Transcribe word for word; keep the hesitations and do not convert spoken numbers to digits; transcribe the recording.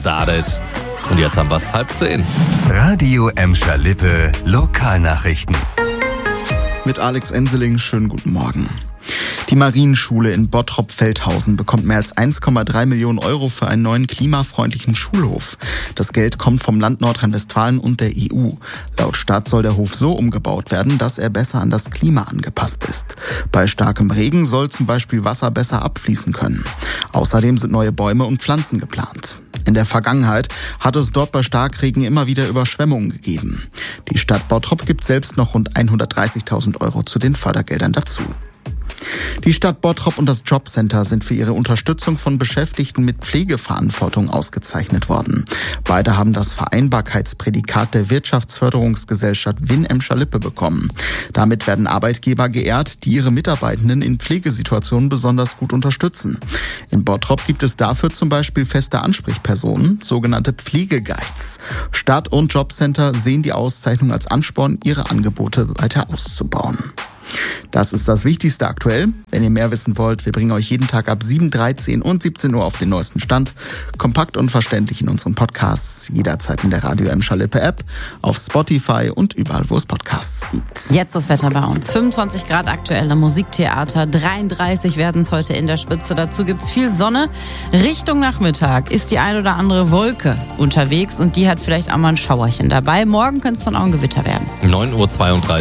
startet. Und jetzt haben wir es halb zehn. Radio Emscher Lippe Lokalnachrichten. Mit Alex Enseling, schönen guten Morgen. Die Marienschule in Bottrop-Feldhausen bekommt mehr als eins Komma drei Millionen Euro für einen neuen klimafreundlichen Schulhof. Das Geld kommt vom Land Nordrhein-Westfalen und der E U. Laut Stadt soll der Hof so umgebaut werden, dass er besser an das Klima angepasst ist. Bei starkem Regen soll zum Beispiel Wasser besser abfließen können. Außerdem sind neue Bäume und Pflanzen geplant. In der Vergangenheit hat es dort bei Starkregen immer wieder Überschwemmungen gegeben. Die Stadt Bottrop gibt selbst noch rund hundertdreißigtausend Euro zu den Fördergeldern dazu. Die Stadt Bottrop und das Jobcenter sind für ihre Unterstützung von Beschäftigten mit Pflegeverantwortung ausgezeichnet worden. Beide haben das Vereinbarkeitsprädikat der Wirtschaftsförderungsgesellschaft Win Emscher Lippe bekommen. Damit werden Arbeitgeber geehrt, die ihre Mitarbeitenden in Pflegesituationen besonders gut unterstützen. In Bottrop gibt es dafür zum Beispiel feste Ansprechpersonen, sogenannte Pflegeguides. Stadt und Jobcenter sehen die Auszeichnung als Ansporn, ihre Angebote weiter auszubauen. Das ist das Wichtigste aktuell. Wenn ihr mehr wissen wollt, wir bringen euch jeden Tag ab sieben, dreizehn und siebzehn Uhr auf den neuesten Stand. Kompakt und verständlich in unseren Podcasts, jederzeit in der Radio Emscher Lippe App, auf Spotify und überall, wo es Podcasts gibt. Jetzt das Wetter bei uns. fünfundzwanzig Grad aktuell am Musiktheater, dreiunddreißig werden es heute in der Spitze. Dazu gibt's viel Sonne. Richtung Nachmittag ist die ein oder andere Wolke unterwegs und die hat vielleicht auch mal ein Schauerchen dabei. Morgen könnte es dann auch ein Gewitter werden. neun Uhr zweiunddreißig.